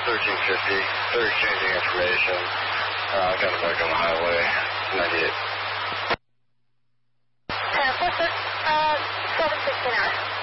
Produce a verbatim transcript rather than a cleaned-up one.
thirteen fifty. They're exchanging information. Uh, got them back on the highway. ninety-eight. Uh, four six, uh, seven sixty-nine.